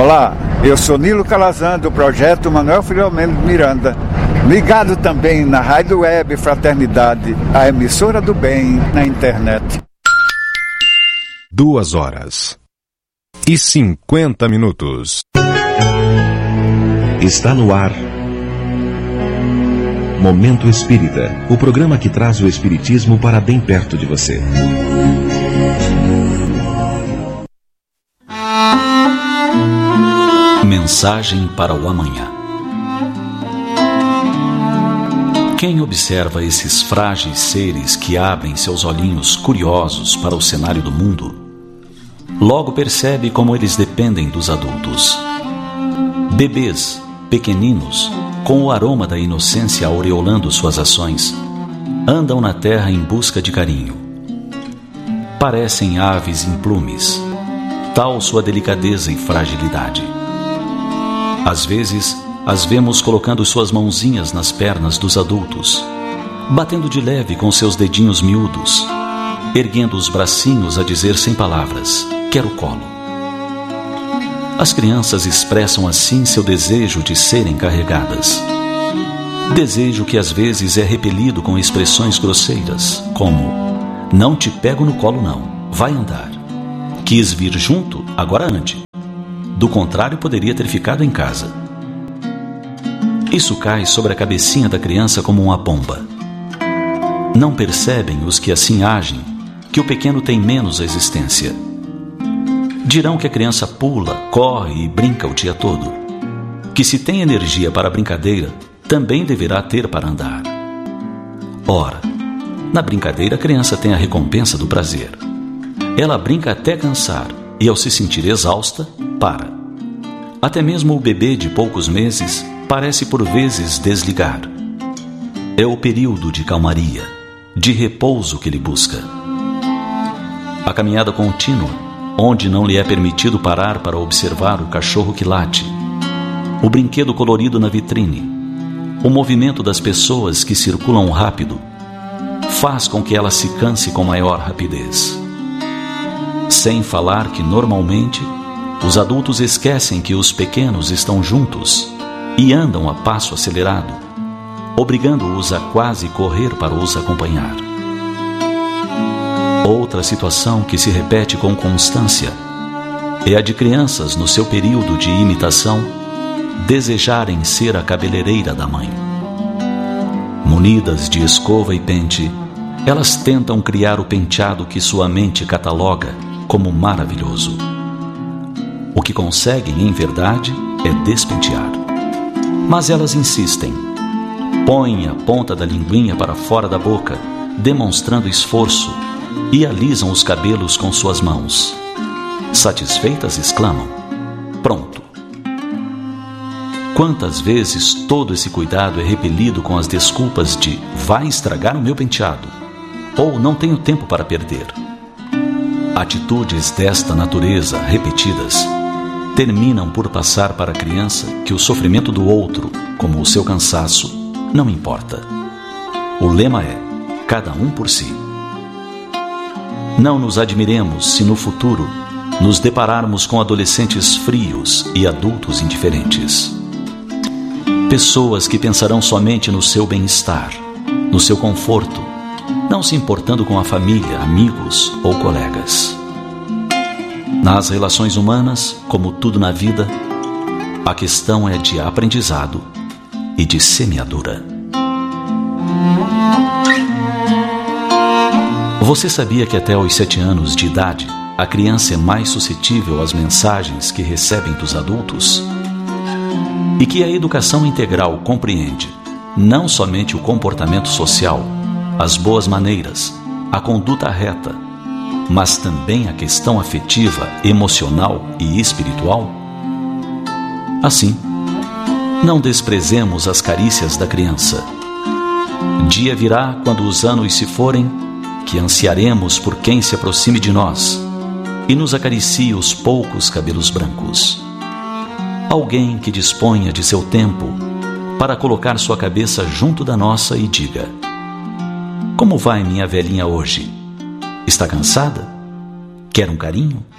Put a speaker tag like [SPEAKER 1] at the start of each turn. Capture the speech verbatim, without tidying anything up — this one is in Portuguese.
[SPEAKER 1] Olá, eu sou Nilo Calazan, do projeto Manuel Filomeno Miranda, ligado também na Rádio Web Fraternidade, a emissora do bem na internet.
[SPEAKER 2] Duas horas e cinquenta minutos.
[SPEAKER 3] Está no ar Momento Espírita, o programa que traz o espiritismo para bem perto de você.
[SPEAKER 4] Mensagem para o amanhã. Quem observa esses frágeis seres que abrem seus olhinhos curiosos para o cenário do mundo, logo percebe como eles dependem dos adultos. Bebês, pequeninos, com o aroma da inocência aureolando suas ações, andam na terra em busca de carinho. Parecem aves em plumes, tal sua delicadeza e fragilidade. Às vezes, as vemos colocando suas mãozinhas nas pernas dos adultos, batendo de leve com seus dedinhos miúdos, erguendo os bracinhos a dizer sem palavras: quero colo. As crianças expressam assim seu desejo de serem carregadas. Desejo que às vezes é repelido com expressões grosseiras, como: não te pego no colo não, vai andar. Quis vir junto, agora ande. Do contrário, poderia ter ficado em casa. Isso cai sobre a cabecinha da criança como uma bomba. Não percebem os que assim agem que o pequeno tem menos existência. Dirão que a criança pula, corre e brinca o dia todo. Que se tem energia para a brincadeira, também deverá ter para andar. Ora, na brincadeira a criança tem a recompensa do prazer. Ela brinca até cansar e, ao se sentir exausta, para. Até mesmo o bebê de poucos meses parece por vezes desligar. É o período de calmaria, de repouso que ele busca. A caminhada contínua, onde não lhe é permitido parar para observar o cachorro que late, o brinquedo colorido na vitrine, o movimento das pessoas que circulam rápido, faz com que ela se canse com maior rapidez. Sem falar que, normalmente, os adultos esquecem que os pequenos estão juntos e andam a passo acelerado, obrigando-os a quase correr para os acompanhar. Outra situação que se repete com constância é a de crianças no seu período de imitação desejarem ser a cabeleireira da mãe. Munidas de escova e pente, elas tentam criar o penteado que sua mente cataloga como maravilhoso. O que conseguem, em verdade, é despentear. Mas elas insistem. Põem a ponta da linguinha para fora da boca, demonstrando esforço, e alisam os cabelos com suas mãos. Satisfeitas, exclamam: pronto. Quantas vezes todo esse cuidado é repelido com as desculpas de vai estragar o meu penteado, ou não tenho tempo para perder. Atitudes desta natureza, repetidas, terminam por passar para a criança que o sofrimento do outro, como o seu cansaço, não importa. O lema é: cada um por si. Não nos admiremos se no futuro nos depararmos com adolescentes frios e adultos indiferentes. Pessoas que pensarão somente no seu bem-estar, no seu conforto, não se importando com a família, amigos ou colegas. Nas relações humanas, como tudo na vida, a questão é de aprendizado e de semeadura. Você sabia que até aos sete anos de idade, a criança é mais suscetível às mensagens que recebem dos adultos? E que a educação integral compreende não somente o comportamento social, as boas maneiras, a conduta reta, mas também a questão afetiva, emocional e espiritual? Assim, não desprezemos as carícias da criança. Dia virá, quando os anos se forem, que ansiaremos por quem se aproxime de nós e nos acaricie os poucos cabelos brancos. Alguém que disponha de seu tempo para colocar sua cabeça junto da nossa e diga: como vai minha velhinha hoje? Está cansada? Quer um carinho?